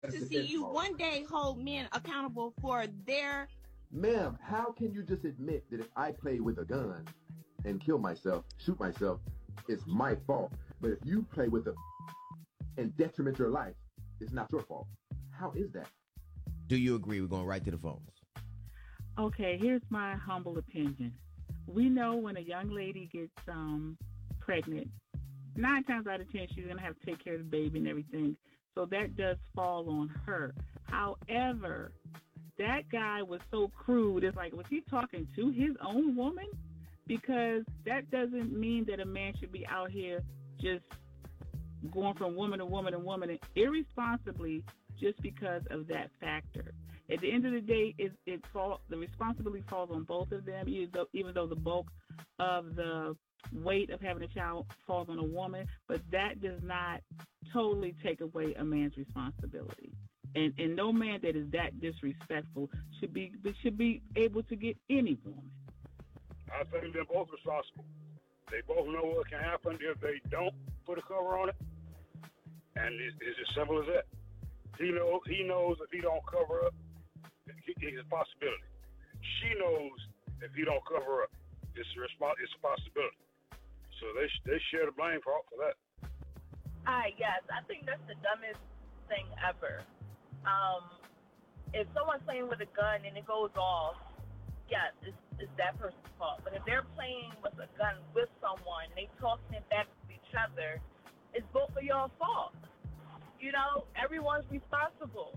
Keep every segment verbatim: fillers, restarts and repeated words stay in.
to see you one day hold men accountable for their. Ma'am, how can you just admit that if I play with a gun and kill myself, shoot myself, it's my fault? But if you play with a and detriment your life, it's not your fault. How is that? Do you agree? We're going right to the phones. Okay, here's my humble opinion. We know when a young lady gets um, pregnant, nine times out of ten, she's going to have to take care of the baby and everything. So that does fall on her. However, that guy was so crude. It's like, was he talking to his own woman? Because that doesn't mean that a man should be out here just going from woman to woman to woman and irresponsibly just because of that factor. At the end of the day, it, it fall, the responsibility falls on both of them, even though, even though the bulk of the weight of having a child falls on a woman, but that does not totally take away a man's responsibility. And, and no man that is that disrespectful should be should be able to get any woman. I think they're both responsible. They both know what can happen if they don't put a cover on it, and it's, it's as simple as that. He knows he knows if he don't cover up, it's a possibility. She knows if he don't cover up, it's a response. It's a possibility. So they they share the blame for for that. Ah, yes, I think that's the dumbest thing ever. Um, if someone's playing with a gun and it goes off, yes, it's, it's that person's fault. But if they're playing with a gun with someone, they tossing it back to each other, it's both of y'all's fault. You know, everyone's responsible.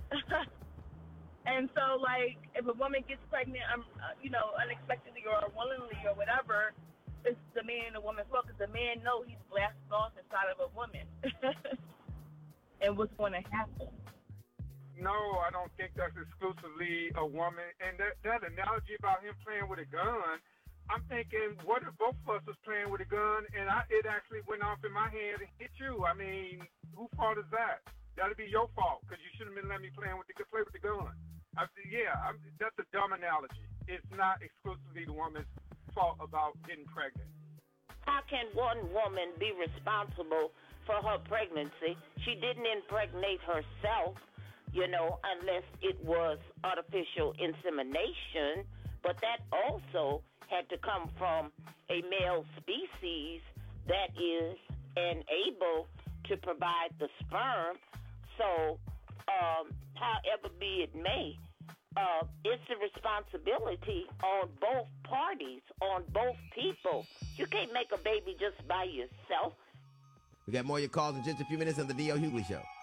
And so, like, if a woman gets pregnant, um, uh, you know, unexpectedly or willingly or whatever, it's the man and the woman's fault because the man knows he's blasting off inside of a woman. And what's going to happen? No, I don't think that's exclusively a woman. And that, that analogy about him playing with a gun, I'm thinking, what if both of us was playing with a gun and I, it actually went off in my hand and hit you? I mean, whose fault is that? That'd be your fault because you shouldn't have been letting me play with the, play with the gun. I, yeah, I'm, that's a dumb analogy. It's not exclusively the woman's fault about getting pregnant. How can one woman be responsible for her pregnancy? She didn't impregnate herself, you know, unless it was artificial insemination, but that also had to come from a male species that is unable to provide the sperm. So, um, however be it may, uh, it's a responsibility on both parties, on both people. You can't make a baby just by yourself. We got more of your calls in just a few minutes on the D L Hughley Show.